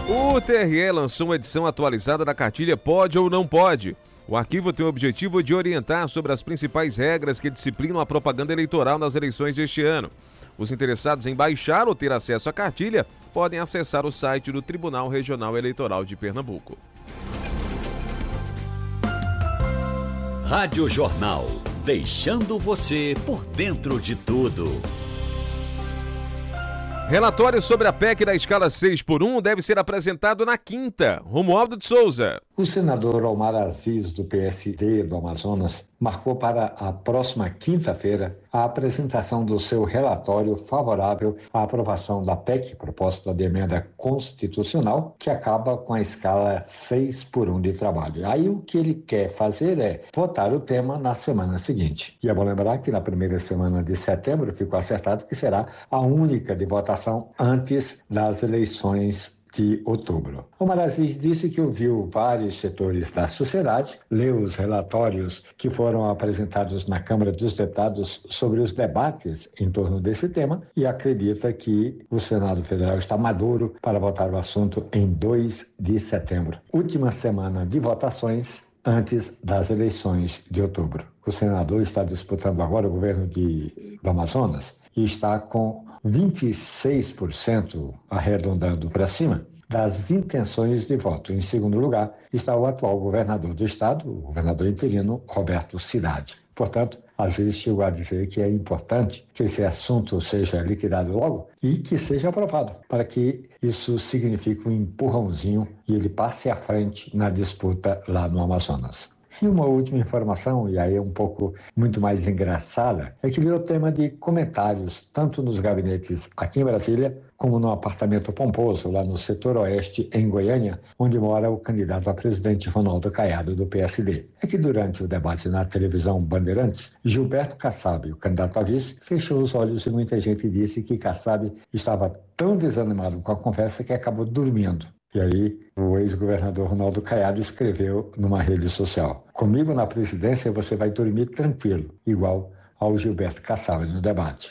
O TRE lançou uma edição atualizada da cartilha Pode ou Não Pode. O arquivo tem o objetivo de orientar sobre as principais regras que disciplinam a propaganda eleitoral nas eleições deste ano. Os interessados em baixar ou ter acesso à cartilha podem acessar o site do Tribunal Regional Eleitoral de Pernambuco. Rádio Jornal, deixando você por dentro de tudo. Relatório sobre a PEC da escala 6x1 deve ser apresentado na quinta. Romualdo de Souza. O senador Omar Aziz, do PSD do Amazonas, marcou para a próxima quinta-feira a apresentação do seu relatório favorável à aprovação da PEC, proposta de emenda constitucional, que acaba com a escala 6x1 de trabalho. Aí o que ele quer fazer é votar o tema na semana seguinte. E é bom lembrar que na primeira semana de setembro ficou acertado que será a única de votação antes das eleições de outubro. Omar Aziz disse que ouviu vários setores da sociedade, leu os relatórios que foram apresentados na Câmara dos Deputados sobre os debates em torno desse tema e acredita que o Senado Federal está maduro para votar o assunto em 2 de setembro, última semana de votações antes das eleições de outubro. O senador está disputando agora o governo do Amazonas e está com 26%, arredondando para cima, das intenções de voto. Em segundo lugar, está o atual governador do estado, o governador interino, Roberto Cidade. Portanto, às vezes chegou a dizer que é importante que esse assunto seja liquidado logo e que seja aprovado, para que isso signifique um empurrãozinho e ele passe à frente na disputa lá no Amazonas. E uma última informação, e aí é um pouco muito mais engraçada, é que virou tema de comentários, tanto nos gabinetes aqui em Brasília, como no apartamento pomposo, lá no setor oeste, em Goiânia, onde mora o candidato a presidente Ronaldo Caiado, do PSD. É que durante o debate na televisão Bandeirantes, Gilberto Kassab, o candidato a vice, fechou os olhos e muita gente disse que Kassab estava tão desanimado com a conversa que acabou dormindo. E aí, o ex-governador Ronaldo Caiado escreveu numa rede social: "Comigo na presidência você vai dormir tranquilo, igual ao Gilberto Kassab no debate."